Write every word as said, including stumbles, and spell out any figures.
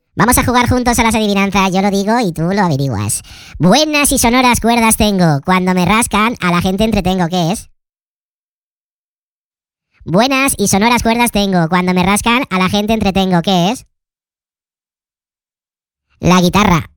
Vamos a jugar juntos a las adivinanzas, yo lo digo y tú lo averiguas. Buenas y sonoras cuerdas tengo, cuando me rascan a la gente entretengo, ¿qué es? Buenas y sonoras cuerdas tengo, cuando me rascan a la gente entretengo, ¿qué es? La guitarra.